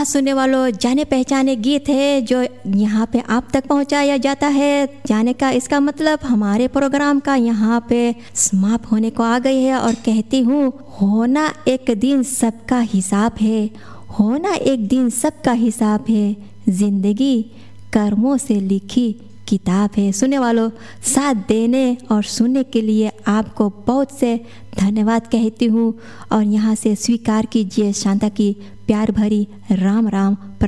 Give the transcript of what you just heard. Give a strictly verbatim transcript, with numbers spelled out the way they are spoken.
हाँ सुनने वालों, जाने पहचाने गीत है जो यहाँ पे आप तक पहुँचाया जाता है। जाने का इसका मतलब हमारे प्रोग्राम का यहाँ पे समाप्त होने को आ गई है। और कहती हूँ, होना एक दिन सबका हिसाब है, होना एक दिन सबका हिसाब है, ज़िंदगी कर्मों से लिखी किताब है। सुनने वालों, साथ देने और सुनने के लिए आपको बहुत से धन्यवाद कहती हूँ। और यहाँ से स्वीकार कीजिए शांता की प्यार भरी राम राम।